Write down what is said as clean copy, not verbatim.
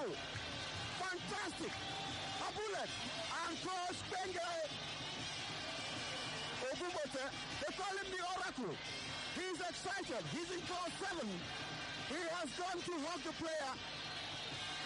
goal. Fantastic. A bullet. And Coach Benge Ogubote, they call him the Oracle. He's excited. He's in class 7. He has gone to hug the player